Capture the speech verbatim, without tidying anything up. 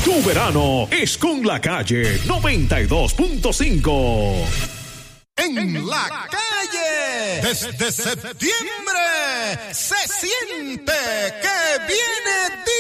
Tu verano es con La Calle noventa y dos punto cinco. En la calle, desde septiembre, se siente que viene